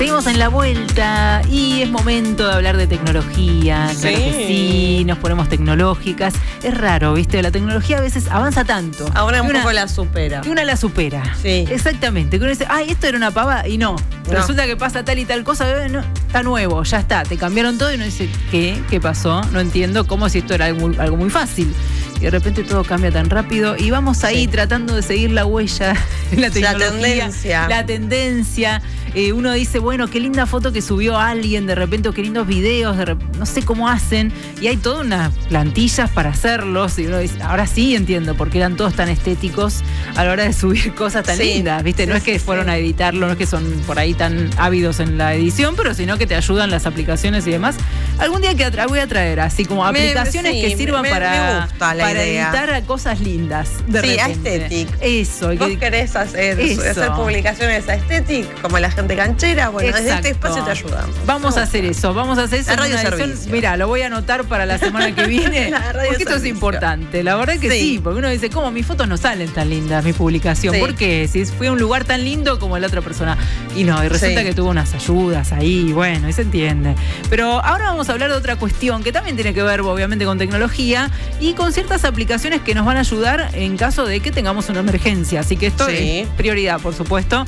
Seguimos en la vuelta y es momento de hablar de tecnología. Sí. Claro que sí, nos ponemos tecnológicas. Es raro, ¿viste? La tecnología a veces avanza tanto. Ahora un poco la supera. Y una la supera. Sí. Exactamente. Que uno dice, ay, esto era una pavada. Y no. No. Resulta que pasa tal y tal cosa. No, está nuevo, ya está. Te cambiaron todo y uno dice, ¿qué? ¿Qué pasó? No entiendo. Como si esto era algo muy fácil. Y de repente todo cambia tan rápido. Y vamos ahí tratando de seguir la huella de la tecnología. La tendencia. Uno dice, bueno, qué linda foto que subió alguien de repente, o qué lindos videos, no sé cómo hacen. Y hay todas unas plantillas para hacerlos. Y uno dice, ahora sí entiendo por qué eran todos tan estéticos a la hora de subir cosas tan lindas, ¿viste? No es que fueron a editarlo, no es que son por ahí tan ávidos en la edición, pero sino que te ayudan las aplicaciones y demás. Algún día que voy a traer así como aplicaciones que sirvan para editar cosas lindas. Aesthetic. Eso. ¿Vos querés hacer publicaciones aesthetic como la gente canchera? Bueno, desde este espacio te ayudamos. Vamos a hacer eso. La radio servicio. Mira, lo voy a anotar para la semana que viene. Porque esto es importante. La verdad que sí, porque uno dice, ¿cómo? Mis fotos no salen tan lindas, mi publicación. ¿Por qué? Si fui a un lugar tan lindo como la otra persona. Y no, y resulta que tuvo unas ayudas ahí, bueno, y se entiende. Pero ahora vamos a hablar de otra cuestión que también tiene que ver, obviamente, con tecnología y con ciertas aplicaciones que nos van a ayudar en caso de que tengamos una emergencia. Así que esto es prioridad, por supuesto.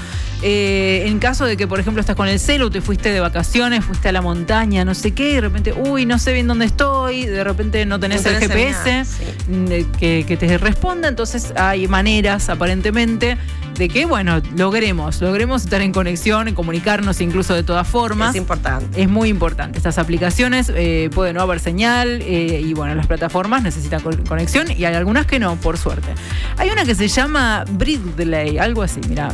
En caso de que, por ejemplo, estás con el celu, te fuiste de vacaciones, fuiste a la montaña, no sé qué, y de repente, no sé bien dónde estoy, de repente no tenés el GPS que te responda, entonces hay maneras, aparentemente, de que, bueno, logremos estar en conexión, en comunicarnos incluso de todas formas. Es importante. Es muy importante. Estas aplicaciones puede no haber señal y, bueno, las plataformas necesitan conexión y hay algunas que no, por suerte. Hay una que se llama Bridgely, algo así, mira.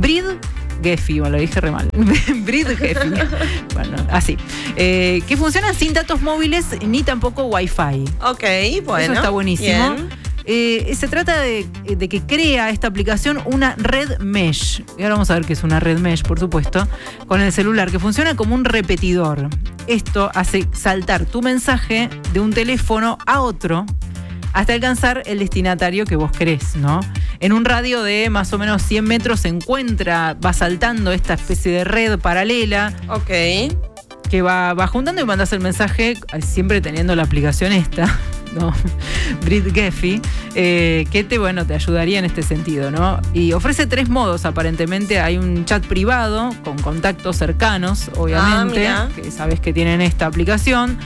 Gephi, bueno, lo dije re mal. Bridgely. Bueno, así. Que funcionan sin datos móviles ni tampoco Wi-Fi. Ok, bueno. Eso está buenísimo. Bien. Se trata de que crea esta aplicación una red mesh. Y ahora vamos a ver qué es una red mesh, por supuesto, con el celular, que funciona como un repetidor. Esto hace saltar tu mensaje de un teléfono a otro hasta alcanzar el destinatario que vos querés, ¿no? En un radio de más o menos 100 metros se encuentra, va saltando esta especie de red paralela. Ok. Que va juntando y mandas el mensaje, siempre teniendo la aplicación esta, ¿no? Bridgely, que te ayudaría en este sentido, ¿no? Y ofrece 3 modos, aparentemente. Hay un chat privado con contactos cercanos, obviamente, que sabes que tienen esta aplicación.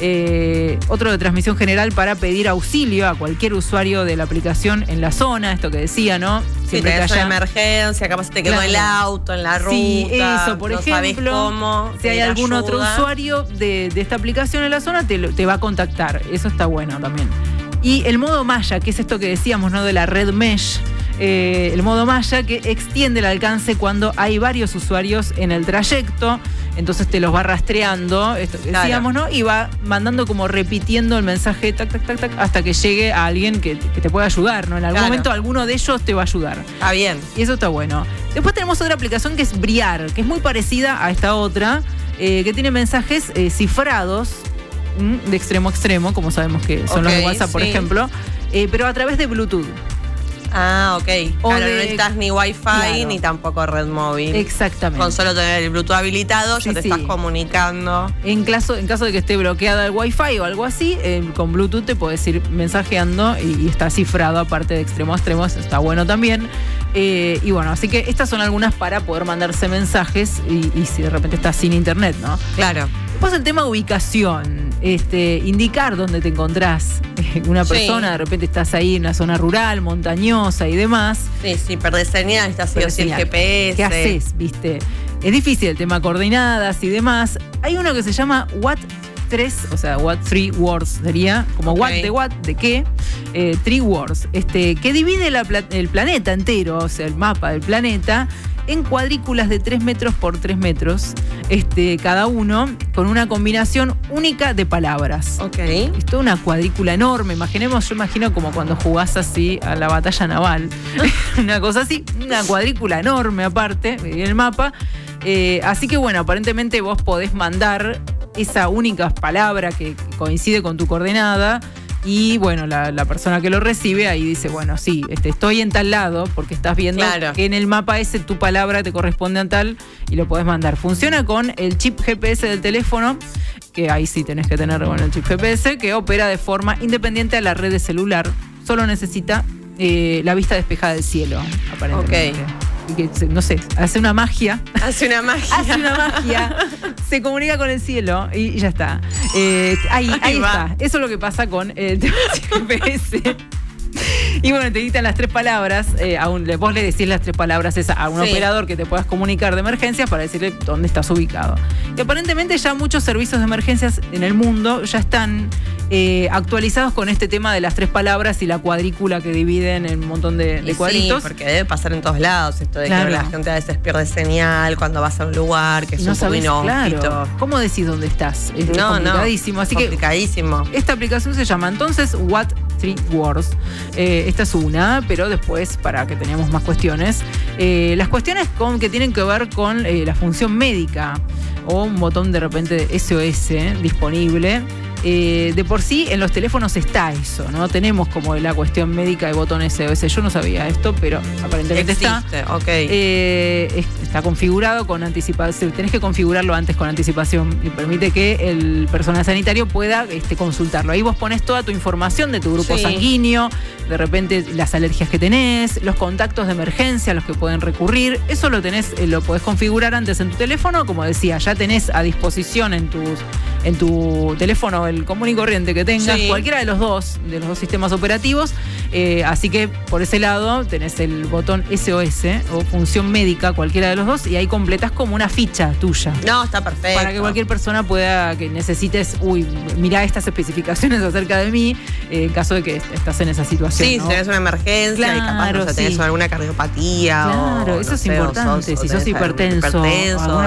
Otro de transmisión general para pedir auxilio a cualquier usuario de la aplicación en la zona, esto que decía, ¿no? Siempre que haya emergencia, capaz te quedó el auto en la ruta. Sí, eso, por ejemplo, sabés cómo, si hay algún otro usuario de esta aplicación en la zona, te va a contactar. Eso está bueno también. Y el modo Maya, que es esto que decíamos, ¿no? De la red mesh. El modo Maya, que extiende el alcance cuando hay varios usuarios en el trayecto, entonces te los va rastreando, esto que decíamos, ¿no? Y va mandando como repitiendo el mensaje, tac, tac, tac, tac, hasta que llegue a alguien que te pueda ayudar, ¿no? En algún momento alguno de ellos te va a ayudar. Está bien. Y eso está bueno. Después tenemos otra aplicación que es Briar, que es muy parecida a esta otra, que tiene mensajes cifrados de extremo a extremo, como sabemos que son los de WhatsApp, por ejemplo, pero a través de Bluetooth. Ah, ok. Claro, no necesitas ni Wi-Fi ni tampoco red móvil. Exactamente. Con solo tener el Bluetooth habilitado ya te estás comunicando. En caso de que esté bloqueada el Wi-Fi o algo así, con Bluetooth te podés ir mensajeando y está cifrado aparte de extremo a extremo. Está bueno también. Y bueno, así que estas son algunas para poder mandarse mensajes y si de repente estás sin internet, ¿no? Claro. Después el tema ubicación, indicar dónde te encontrás. Una persona, de repente estás ahí en una zona rural, montañosa y demás. Sí, perdés señal, estás sin el GPS. ¿Qué haces, viste? Es difícil el tema coordenadas y demás. Hay uno que se llama What 3, o sea, What 3 Words sería, como what, de qué, 3 Words, que divide el planeta entero, o sea, el mapa del planeta, en cuadrículas de 3 metros por 3 metros, cada uno, con una combinación única de palabras. Ok. Esto es una cuadrícula enorme. Yo imagino como cuando jugás así a la batalla naval. Una cosa así, una cuadrícula enorme aparte, en el mapa. Así que bueno, aparentemente vos podés mandar esa única palabra que coincide con tu coordenada Y bueno, la persona que lo recibe ahí dice, bueno, sí, estoy en tal lado, porque estás viendo que en el mapa ese tu palabra te corresponde a tal y lo podés mandar. Funciona con el chip GPS del teléfono, que ahí sí tenés que tener el chip GPS, que opera de forma independiente a la red de celular. Solo necesita la vista despejada del cielo, aparentemente. Y que, no sé, hace una magia. Hace una magia. Se comunica con el cielo y ya está. Ahí está. Eso es lo que pasa con el GPS. Y bueno, te dictan las 3 palabras. Vos le decís las 3 palabras a un operador que te puedas comunicar de emergencias para decirle dónde estás ubicado. Y aparentemente ya muchos servicios de emergencias en el mundo ya están actualizados con este tema de las 3 palabras y la cuadrícula que dividen en un montón de cuadritos. Sí, porque debe pasar en todos lados esto de que la gente a veces pierde señal cuando vas a un lugar, que es un poco inhóspito. Claro. ¿Cómo decís dónde estás? Es complicadísimo. Así complicadísimo. Que esta aplicación se llama entonces What 3 Words. Esta es una, pero después, para que tengamos más cuestiones, las cuestiones que tienen que ver con la función médica o un botón de repente de SOS disponible. De por sí en los teléfonos está eso, ¿no? Tenemos como la cuestión médica de botón SOS. Yo no sabía esto, pero aparentemente existe, está configurado con anticipación. Tenés que configurarlo antes con anticipación y permite que el personal sanitario pueda consultarlo. Ahí vos pones toda tu información de tu grupo sanguíneo, de repente las alergias que tenés, los contactos de emergencia a los que pueden recurrir. Eso lo podés configurar antes en tu teléfono. Como decía, ya tenés a disposición en tu teléfono el común y corriente que tengas, cualquiera de los dos sistemas operativos. Así que por ese lado tenés el botón SOS o función médica, cualquiera de los dos, y ahí completas como una ficha tuya. No, está perfecto. Para que cualquier persona pueda, que necesites, mirá estas especificaciones acerca de mí, en caso de que estás en esa situación. Sí, ¿no? Si tenés una emergencia y capaz tenés alguna cardiopatía. Claro, eso es importante. Si sos hipertenso,